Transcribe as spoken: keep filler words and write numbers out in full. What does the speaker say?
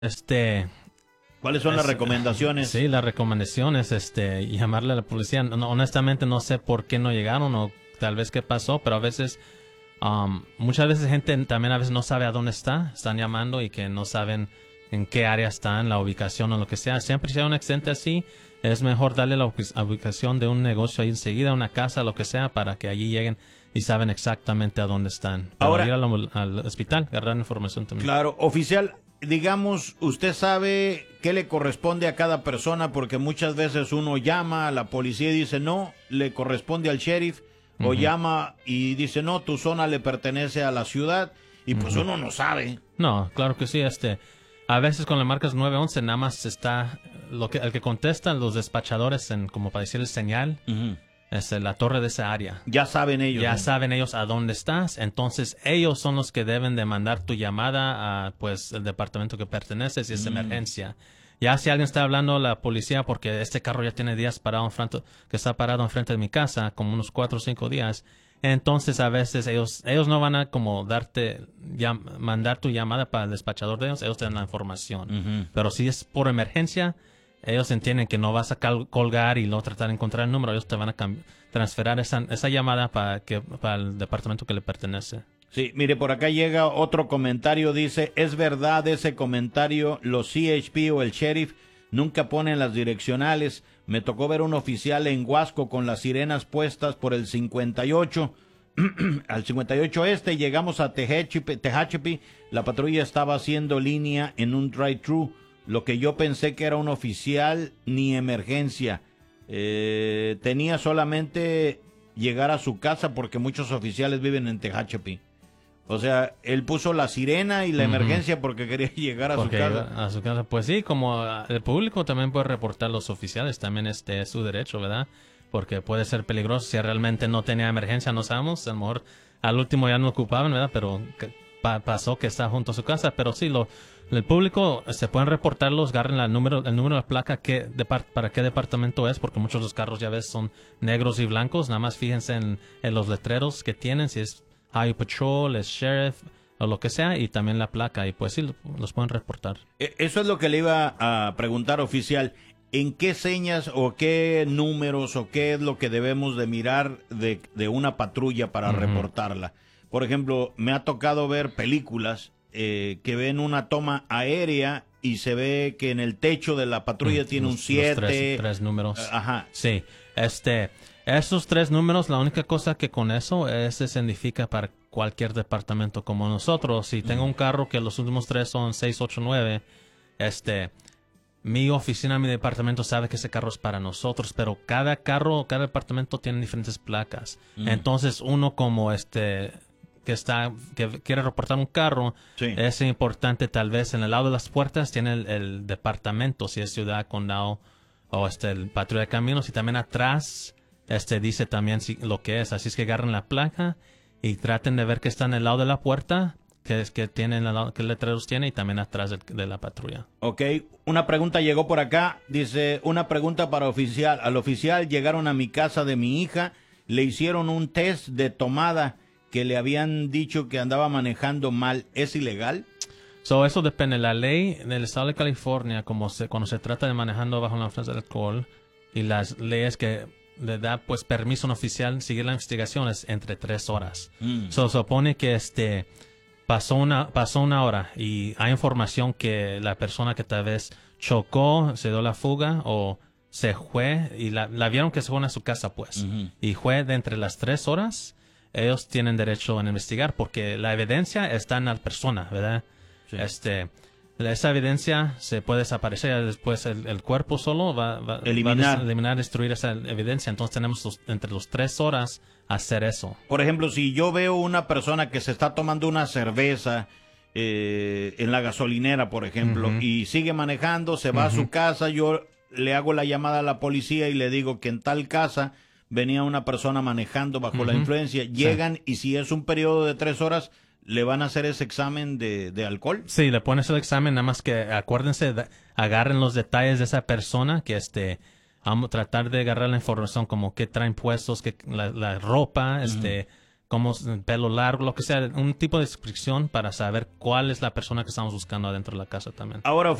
Este... ¿Cuáles son es, las recomendaciones? Sí, las recomendaciones, este, llamarle a la policía. No, honestamente no sé por qué no llegaron o tal vez qué pasó, pero a veces, um, muchas veces gente también a veces no sabe a dónde está, están llamando y que no saben en qué área están, la ubicación o lo que sea. Siempre si hay un accidente así, es mejor darle la ubicación de un negocio ahí enseguida, una casa, lo que sea, para que allí lleguen y saben exactamente a dónde están. Pero Ahora, ir al, al hospital, agarrar información también. Claro, oficial, digamos, usted sabe qué le corresponde a cada persona, porque muchas veces uno llama a la policía y dice, no, le corresponde al sheriff, uh-huh. o llama y dice, no, tu zona le pertenece a la ciudad, y pues uh-huh. uno no sabe. No, claro que sí, este, a veces con las marcas nueve once nada más está, lo que, el que contesta, los despachadores, en, como para decirle señal, uh-huh. es la torre de esa área. Ya saben ellos. Ya ¿eh? saben ellos a dónde estás. Entonces, ellos son los que deben de mandar tu llamada a, pues, el departamento que perteneces si es mm. emergencia. Ya si alguien está hablando a la policía porque este carro ya tiene días parado enfrente, que está parado enfrente de mi casa, como unos cuatro o cinco días, entonces a veces ellos ellos no van a como darte, ya, mandar tu llamada para el despachador de ellos, ellos te dan la información. Uh-huh. Pero si es por emergencia, ellos entienden que no vas a colgar y luego tratar de encontrar el número. Ellos te van a transferir esa, esa llamada para, que, para el departamento que le pertenece. Sí, mire, por acá llega otro comentario. Dice, ¿es verdad ese comentario? Los C H P o el sheriff nunca ponen las direccionales. Me tocó ver un oficial en Huasco con las sirenas puestas por el cincuenta y ocho. Al cincuenta y ocho este, llegamos a Tehachapi. La patrulla estaba haciendo línea en un drive-thru. Lo que yo pensé que era un oficial, ni emergencia. Eh, tenía solamente llegar a su casa porque muchos oficiales viven en Tehachapi. O sea, él puso la sirena y la uh-huh. emergencia porque quería llegar a porque su casa. A su casa. Pues sí, como el público también puede reportar a los oficiales, también este es su derecho, ¿verdad? Porque puede ser peligroso si realmente no tenía emergencia, no sabemos. A lo mejor al último ya no ocupaban, ¿verdad? Pero pa- pasó que está junto a su casa. Pero sí, lo... El público se pueden reportarlos, agarren el número, el número de placa que de par, para qué departamento es, porque muchos de los carros ya ves son negros y blancos. Nada más fíjense en, en los letreros que tienen, si es Highway Patrol, es Sheriff o lo que sea, y también la placa, y pues sí, los pueden reportar. Eso es lo que le iba a preguntar, oficial. ¿En qué señas o qué números o qué es lo que debemos de mirar de, de una patrulla para uh-huh. reportarla? Por ejemplo, me ha tocado ver películas Eh, que ven una toma aérea y se ve que en el techo de la patrulla mm, tiene los, un siete. Tres, tres números. Uh, ajá. Sí, este, esos tres números, la única cosa que con eso es, se significa para cualquier departamento como nosotros. Si mm. tengo un carro que los últimos tres son seis, ocho, nueve, este, mi oficina, mi departamento sabe que ese carro es para nosotros, pero cada carro, cada departamento tiene diferentes placas. Mm. Entonces uno como este... que está que quiere reportar un carro, sí. es importante tal vez en el lado de las puertas tiene el, el departamento, si es ciudad, condado o este el patrulla de caminos, y también atrás este dice también si, lo que es, así es que agarren la placa y traten de ver que está en el lado de la puerta, que es que tiene qué letreros tiene, y también atrás de, de la patrulla. Ok, una pregunta llegó por acá, dice, una pregunta para oficial, al oficial llegaron a mi casa de mi hija, le hicieron un test de tomada que le habían dicho que andaba manejando mal, ¿es ilegal? So, eso depende. La ley del estado de California, como se, cuando se trata de manejando bajo la influencia del alcohol, y las leyes que le da pues permiso a un oficial seguir la investigación es entre tres horas. Mm. So, supone que este pasó una pasó una hora y hay información que la persona que tal vez chocó, se dio la fuga o se fue y la, la vieron que se fue a su casa pues. Mm-hmm. Y fue de entre las tres horas. Ellos tienen derecho a investigar porque la evidencia está en la persona, ¿verdad? Sí. Este, esa evidencia se puede desaparecer, después el, el cuerpo solo va, va, eliminar. va a eliminar, destruir esa evidencia. Entonces tenemos los, entre los tres horas hacer eso. Por ejemplo, si yo veo una persona que se está tomando una cerveza eh, en la gasolinera, por ejemplo, uh-huh. y sigue manejando, se va uh-huh. a su casa, yo le hago la llamada a la policía y le digo que en tal casa venía una persona manejando bajo uh-huh. la influencia, llegan sí. y si es un periodo de tres horas, ¿le van a hacer ese examen de, de alcohol? Sí, le pones el examen, nada más que acuérdense, de, agarren los detalles de esa persona, que este, vamos a tratar de agarrar la información como qué traen puestos, que la, la ropa, uh-huh. este, como pelo largo, lo que sea, un tipo de descripción para saber cuál es la persona que estamos buscando adentro de la casa también. Ahora,